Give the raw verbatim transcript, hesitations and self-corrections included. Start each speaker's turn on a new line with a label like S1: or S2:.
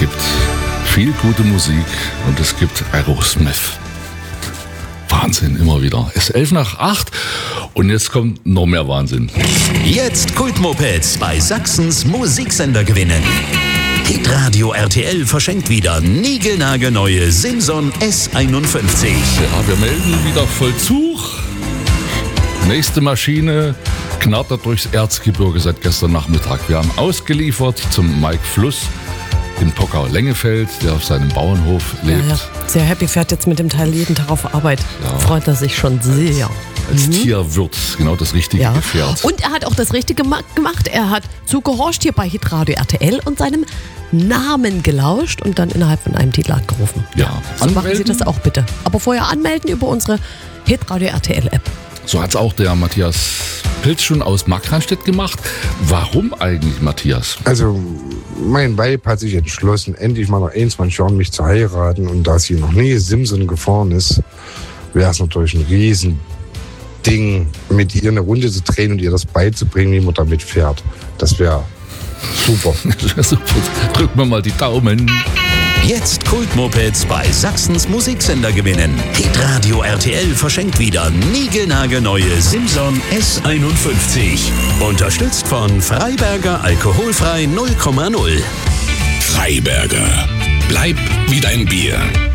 S1: gibt viel gute Musik und es gibt Aerosmith. Wahnsinn, immer wieder. Es ist elf nach acht und jetzt kommt noch mehr Wahnsinn.
S2: Jetzt Kultmopeds bei Sachsens Musiksender gewinnen. Hitradio R T L verschenkt wieder niegelnagelneue Simson S einundfünfzig.
S1: Ja, wir melden wieder Vollzug. Nächste Maschine knattert durchs Erzgebirge seit gestern Nachmittag. Wir haben ausgeliefert zum Mike Fluss in Pockau-Lengefeld, der auf seinem Bauernhof lebt.
S3: Ja, ja. Sehr happy, fährt jetzt mit dem Teil jeden Tag auf Arbeit.
S1: Ja.
S3: Freut er sich schon sehr.
S1: Als
S3: Mhm.
S1: Tierwirt, genau das richtige
S3: Ja.
S1: Gefährt.
S3: Und er hat auch das Richtige ma- gemacht. Er hat zugehorcht hier bei Hitradio R T L und seinem Namen gelauscht und dann innerhalb von einem Titel angerufen.
S1: Ja.
S3: So machen Sie
S1: Anmelden?
S3: das auch bitte. Aber vorher anmelden über unsere Hitradio R T L-App.
S1: So hat es auch der Matthias Pilz schon aus Markranstädt gemacht. Warum eigentlich, Matthias?
S4: Also, mein Weib hat sich entschlossen, endlich mal nach einundzwanzig Jahren mich zu heiraten. Und da sie noch nie Simson gefahren ist, wäre es natürlich ein Riesending, mit ihr eine Runde zu drehen und ihr das beizubringen, wie man damit fährt. Das wäre super.
S1: Super. Drücken wir mal die Daumen.
S2: Jetzt Kultmopeds bei Sachsens Musiksender gewinnen. Hitradio R T L verschenkt wieder niegelnagelneue Simson S einundfünfzig. Unterstützt von Freiberger Alkoholfrei null Komma null.
S5: Freiberger. Bleib wie dein Bier.